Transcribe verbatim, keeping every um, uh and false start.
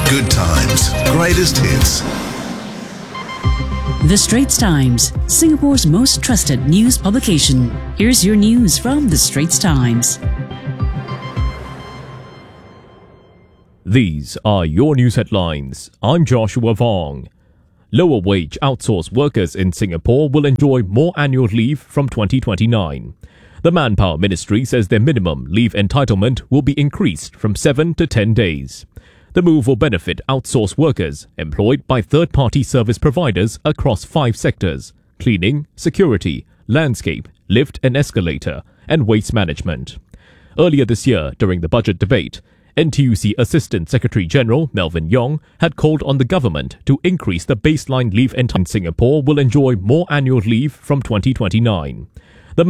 Good times, greatest hits. The Straits Times, Singapore's most trusted news publication. Here's your news from The Straits Times. These are your news headlines. I'm Joshua Vong. Lower wage outsourced workers in Singapore will enjoy more annual leave from twenty twenty-nine. The Manpower Ministry says their minimum leave entitlement will be increased from seven to ten days. The move will benefit outsourced workers employed by third-party service providers across five sectors: cleaning, security, landscape, lift and escalator, and waste management. Earlier this year, during the budget debate, N T U C Assistant Secretary-General Melvin Yong had called on the government to increase the baseline leave entitlement. Singapore will enjoy more annual leave from twenty twenty-nine.